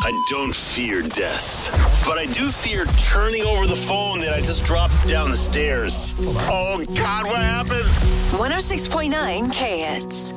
I don't fear death, but I do fear turning over the phone that I just dropped down the stairs. Oh, God, what happened? 106.9 KHETS.